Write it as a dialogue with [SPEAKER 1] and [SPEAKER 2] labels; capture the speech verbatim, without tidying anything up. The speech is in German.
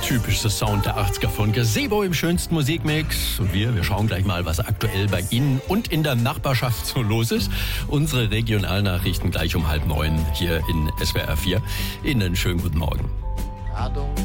[SPEAKER 1] typische Sound der achtziger von Gazebo im schönsten Musikmix. Und wir, wir schauen gleich mal, was aktuell bei Ihnen und in der Nachbarschaft so los ist. Unsere Regionalnachrichten gleich um halb neun hier in S W R vier. Ihnen einen schönen guten Morgen.